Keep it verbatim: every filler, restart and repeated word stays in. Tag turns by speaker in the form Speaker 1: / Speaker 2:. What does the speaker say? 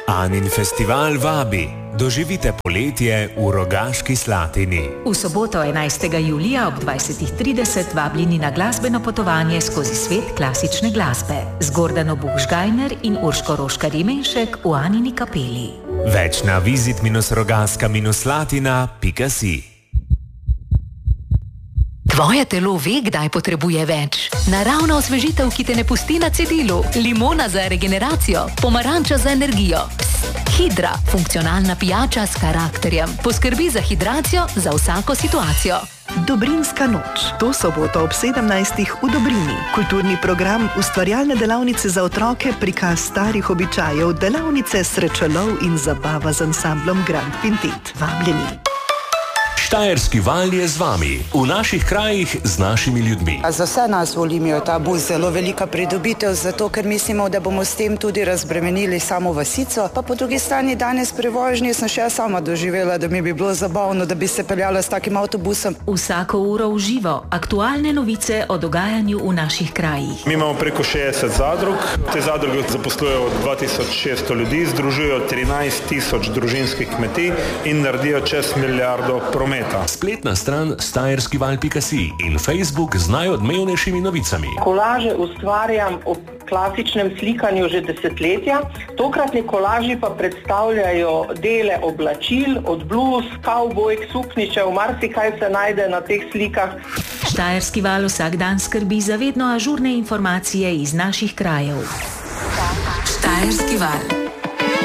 Speaker 1: Anin festival vabi. Doživite poletje v Rogaški Slatini.
Speaker 2: V soboto enajstega julija ob dvajset trideset vabljeni na glasbeno potovanje skozi svet klasične glasbe z Gordano Buchžgajner in Urško Roškar-Rimenšek v Anini kapeli.
Speaker 1: Več na vizit rogaška slatina pika si.
Speaker 2: Tvoje telo ve, kdaj potrebuje več. Naravna osvežitev, ki te ne pusti na cedilu. Limona za regeneracijo, pomaranča za energijo. Hidra, funkcionalna pijača s karakterjem. Poskrbi za hidracijo za vsako situacijo.
Speaker 3: Dobrinska noč. To soboto ob sedemnajstih v Dobrini. Kulturni program, ustvarjalne delavnice za otroke, prikaz starih običajev, delavnice srečelov in zabava z ansamblom Grand Quintet. Vabljeni.
Speaker 1: Štajerski val je z vami, v naših krajih z našimi ljudmi.
Speaker 4: Za vse nas v Olimi je ta bus zelo velika pridobitev, zato ker mislimo, da bomo s tem tudi razbremenili samo vasico. Pa po drugi strani danes pri vožnji sem še sama doživela, da mi bi bilo zabavno, da bi se peljala s takim avtobusom.
Speaker 2: Vsako uro v živo, aktualne novice o dogajanju v naših krajih.
Speaker 5: Mi imamo preko šestdeset zadrug, te zadruge zaposlujejo dva tisoč šeststo ljudi, združujejo trinajst tisoč družinskih kmetij in naredijo čez milijardo prometa.
Speaker 1: Spletna stran štajerskival pika si in Facebook z najodmevnejšimi novicami.
Speaker 6: Kolaže ustvarjam ob klasičnem slikanju že desetletja. Tokratni kolaži pa predstavljajo dele oblačil, od bluz, kavbojk, sukničev, marsikaj se najde na teh slikah.
Speaker 2: Štajerski val vsak dan skrbi za vedno ažurne informacije iz naših krajev. Štajerski val.